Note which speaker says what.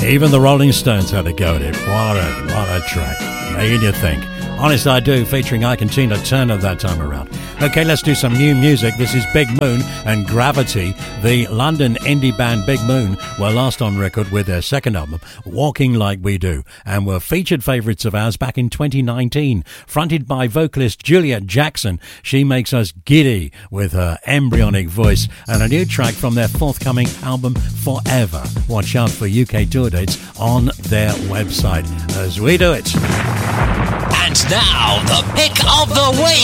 Speaker 1: Even the Rolling Stones had a go at it. What a track. Making you think. Honest I Do, featuring Ike and Tina Turner that time around. Okay, let's do some new music. This is Big Moon and Gravity. The London indie band Big Moon were last on record with their second album, Walking Like We Do, and were featured favourites of ours back in 2019. Fronted by vocalist Juliet Jackson, she makes us giddy with her embryonic voice, and a new track from their forthcoming album, Forever. Watch out for UK tour dates on their website as we do it.
Speaker 2: And now, the pick of the week.